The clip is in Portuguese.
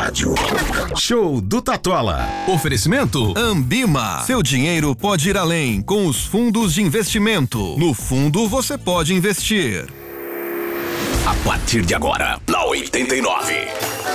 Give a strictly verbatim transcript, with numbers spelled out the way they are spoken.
rádio. Show do Tatola. Oferecimento Ambima. Seu dinheiro pode ir além com os fundos de investimento. No fundo você pode investir. A partir de agora, na oitenta e nove,